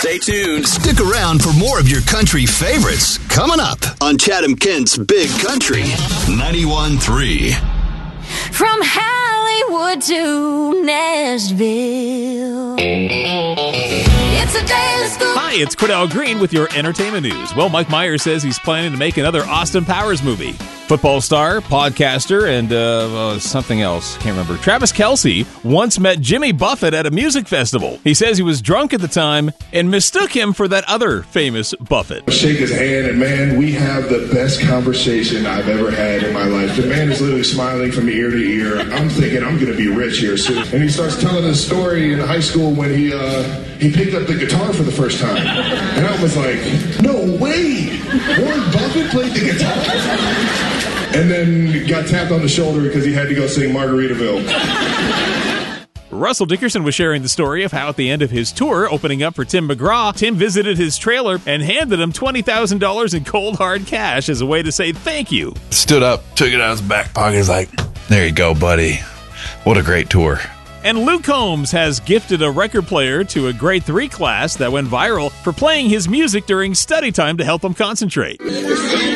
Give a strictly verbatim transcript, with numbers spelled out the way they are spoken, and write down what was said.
Stay tuned. Stick around for more of your country favorites coming up on Chatham Kent's Big Country ninety-one point three. From Hollywood to Nashville, it's a daily school. Hi, it's Cordell Green with your entertainment news. Well, Mike Myers says he's planning to make another Austin Powers movie. Football star, podcaster, and uh, uh, something else. Can't remember. Travis Kelce once met Jimmy Buffett at a music festival. He says he was drunk at the time and mistook him for that other famous Buffett. Shake his hand, and man, we have the best conversation I've ever had in my life. The man is literally smiling from ear to ear. I'm thinking I'm going to be rich here soon. And he starts telling his story in high school when he uh, he picked up the guitar for the first time. And I was like, no way! Warren Buffett played the guitar? And then got tapped on the shoulder because he had to go sing Margaritaville. Russell Dickerson was sharing the story of how at the end of his tour, opening up for Tim McGraw, Tim visited his trailer and handed him twenty thousand dollars in cold hard cash as a way to say thank you. Stood up, took it out of his back pocket. He's like, there you go, buddy. What a great tour. And Luke Combs has gifted a record player to a grade three class that went viral for playing his music during study time to help them concentrate.